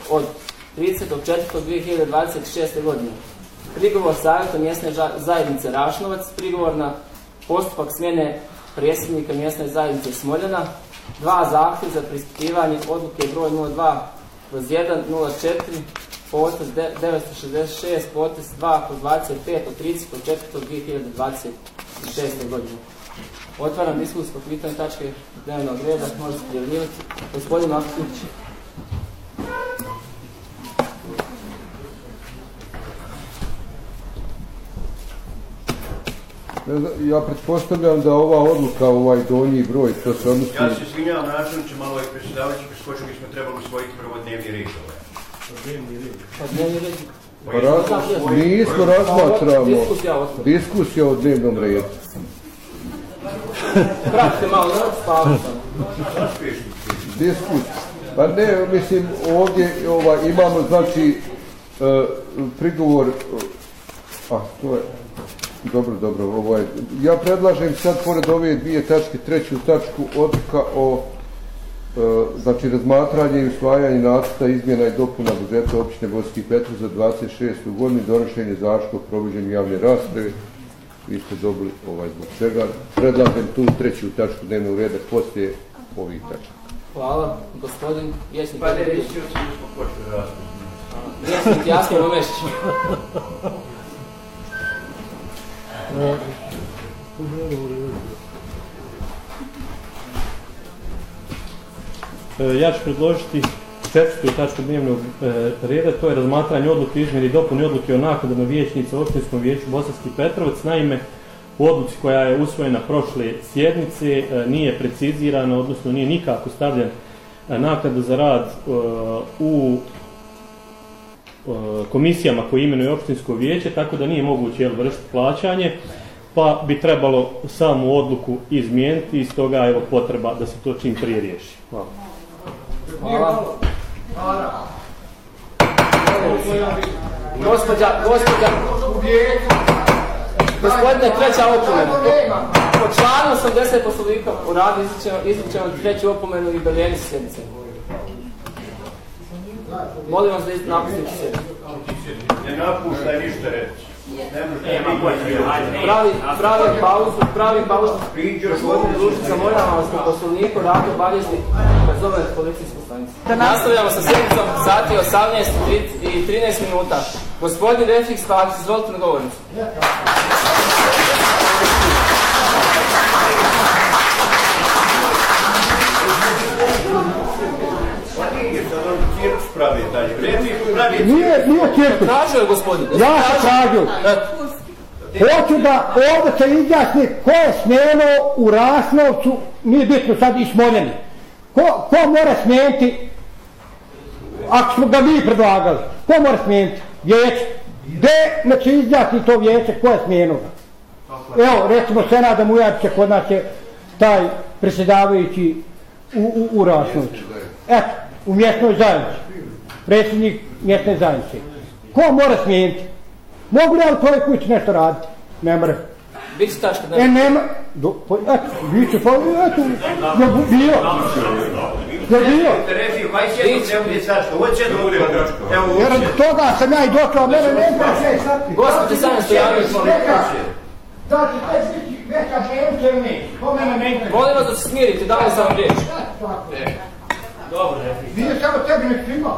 od 30.4.2026. godine. Prigovor Savjeta mjesne zajednice Rašnovac, prigovor na postupak smjene predsjednika mjesne zajednice Smoljana, 2 zahtjev za preispitivanje odluke broj 02/104 potez 966 potez 2/25 od 30.4.2026. godine. Otvaram diskusiju po pitanju tačke dnevnog reda, može se prijavljivati. Gospodin Maksimić. Ja pretpostavljam da ova odluka, ovaj donji broj, to se odnosi... Ja se izvinjavam, načelniče, malo je predsjedavajući preskočili, smo trebali usvojiti prvo dnevni red. Dnevni red? Nismo razmatramo diskusija o dnevnom redu. Pratite malo, spavno sam. Diskusija. Pa ne, mislim, ovdje imamo, znači, prigovor... to je... Dobro. Ja predlažem sad, pored ove dvije tačke, treću tačku odluka o znači razmatranje i usvajanje nacrta izmjena i dopuna budžeta općine Gorski Petrov za 26. godinu, donošenje zaštitnog provođenja javne rasprave. Vi ste dobili zbog čega. Predlažem tu treću tačku dnevnog reda poslije ovih tačaka. Hvala, gospodin Vjesnik. Pa ne, reći ću da smo počeli raspravu. Vjesnik, Jasmir Umešić. Ja ću predložiti četvrtu tačku dnevnog reda, to je razmatranje odluke izmjene i dopune odluke o naknadama vijećnica u opštinskom vijeću Bosanski Petrovac. Naime, u odluci koja je usvojena prošle sjednice nije precizirana, odnosno nije nikako stavljen naknada za rad u komisijama koje imenuje opštinsko vijeće, tako da nije moguće vršiti plaćanje, pa bi trebalo samu odluku izmijeniti i stoga je potreba da se to čim prije riješi. Hvala. Hvala. Gospodine, treća opomena. Po članu 80 Poslovnika u radu izričemo treću opomenu i udaljenje sjednice. Molim vas da napustite sjednicu. Ne napuštaj ništa reći. Pravi pauzu. Gospodine Dušica, moram vas na Poslovniku radu obavijesti kad zove policijsku stanicu. Nastavljamo sa sjednicom, sati 18:13 minuta. Gospodin Refik Spavac, izvolite na govornicu. Nije cirkus. Tražio je gospodin. Ja sam tražio. Hoću da ovdje se izjasni ko je smijenio u Rašnovcu, nije bitno sad i Smoljani. Ko mora smijeniti, ako smo ga mi predlagali, ko mora smijeniti? Vijeće. Gde ne se izjasni to vijeće, ko je smijenio ga? Evo, recimo Senada Mujačića, kod nas je taj predsjedavajući u Rašnovcu. Eto, u mjesnoj zajednici. Predsjednik mjesne zajednice. Ko mora smijeniti? Mogu li ali tvoje kući nešto raditi? Ne mora. Biće taška da... nema... Eto, biće pa... Eto, je bio. Je bio. Jer od toga sam ja i došao, mene ne zna 6 sati. Gospodin Sanja Stojanović. Da će te biti veća šeruća ili ne? To mene ne zna. Molim vas da se smirite, dao li sam vam riječ. Dobro, nije samo tebi nek svima.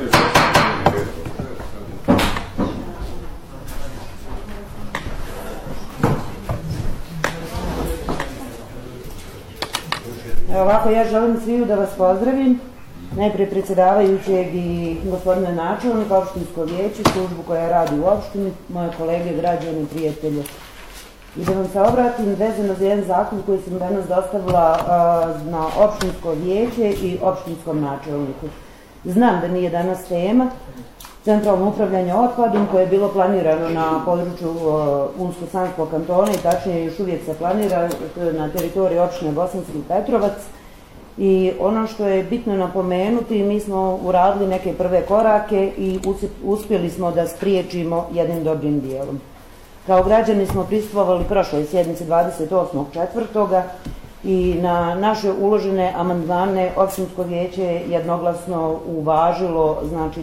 Ovako, ja želim sviju da vas pozdravim, najprije predsjedavajućeg i gospodine načelnika, opštinsko vijeće, službu koja radi u opštini, moje kolege, građani, prijatelje. I da vam se obratim vezano za jedan zakon koji sam danas dostavila na opštinsko vijeće i opštinskom načelniku. Znam da nije danas tema centralno upravljanje otpadom koje je bilo planirano na području Unsko-Sanskog kantona i tačnije još uvijek se planira na teritoriji opštine Bosanski Petrovac. I ono što je bitno napomenuti, mi smo uradili neke prve korake i uspjeli smo da spriječimo jednim dobrim dijelom. Kao građani smo prisustvovali prošloj sjednici 28.4. i na naše uložene amandmane opštinsko vijeće jednoglasno uvažilo, znači